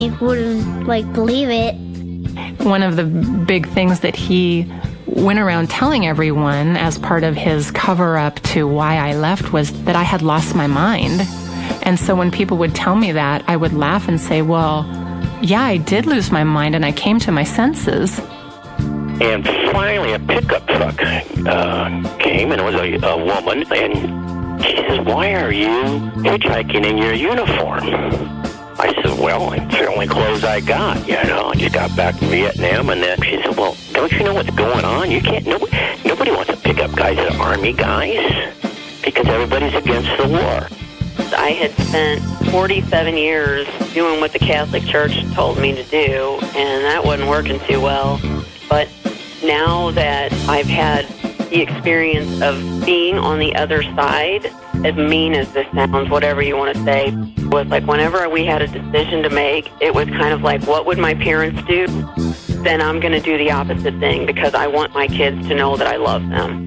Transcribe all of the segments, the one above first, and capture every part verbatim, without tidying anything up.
You wouldn't, like, believe it. One of the big things that he went around telling everyone as part of his cover-up to why I left was that I had lost my mind. And so when people would tell me that, I would laugh and say, well, yeah, I did lose my mind and I came to my senses. And finally a pickup truck uh, came, and it was a, a woman, and she says, why are you hitchhiking in your uniform? I said, well, it's the only clothes I got, you know. I just got back from Vietnam, and then she said, well, don't you know what's going on? You can't, nobody, nobody wants to pick up guys that are Army guys, because everybody's against the war. I had spent forty-seven years doing what the Catholic Church told me to do, and that wasn't working too well. But now that I've had the experience of being on the other side, as mean as this sounds, whatever you want to say, was like whenever we had a decision to make, it was kind of like, what would my parents do? Then I'm going to do the opposite thing because I want my kids to know that I love them.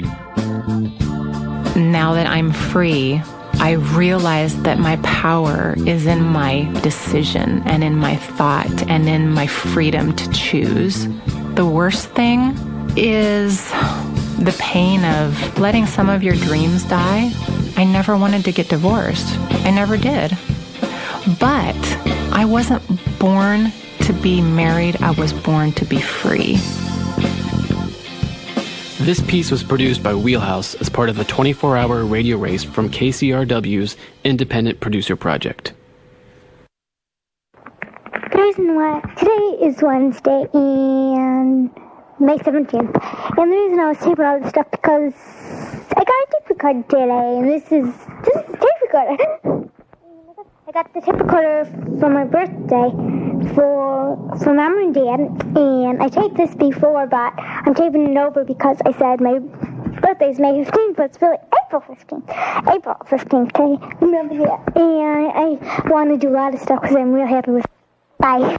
Now that I'm free, I realize that my power is in my decision and in my thought and in my freedom to choose. The worst thing is the pain of letting some of your dreams die. I never wanted to get divorced. I never did. But I wasn't born to be married. I was born to be free. This piece was produced by Wheelhouse as part of the twenty-four hour radio race from K C R W's Independent Producer Project. The reason why today is Wednesday and May seventeenth, and the reason I was taping all this stuff because I got a tape recorder today, and this is this is a tape recorder. I got the tape recorder for my birthday for for Mom and Dad, and I taped this before, but I'm taping it over because I said my birthday's May fifteenth, but it's really April fifteenth. April fifteenth, okay? Remember that. And I want to do a lot of stuff because I'm real happy with it. Bye.